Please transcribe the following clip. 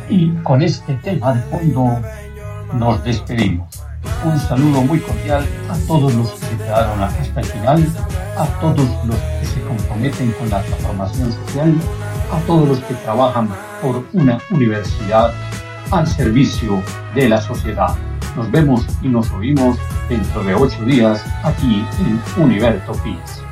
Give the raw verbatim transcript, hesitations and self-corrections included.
Y con este tema de fondo nos despedimos. Un saludo muy cordial a todos los que se quedaron hasta el final, a todos los que se comprometen con la transformación social, a todos los que trabajan por una universidad al servicio de la sociedad. Nos vemos y nos oímos dentro de ocho días aquí en Universo P I S.